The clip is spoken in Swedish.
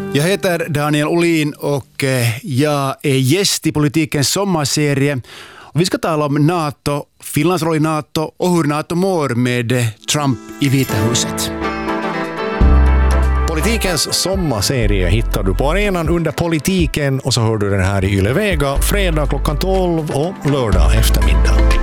Jag heter Daniel Olin och jag är gäst i Politikens sommarserie. Och vi ska tala om NATO, Finlands roll i NATO och hur NATO mår med Trump i Vita huset. Politikens sommarserie hittar du på arenan under Politiken och så hör du den här i Yle Vega fredag klockan 12 och lördag eftermiddag.